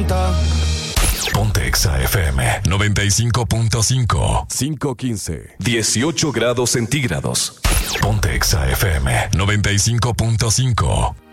tonta. Ponte Exa FM 95.5. 5:15. 18 grados centígrados. Ponte Exa FM 95.5.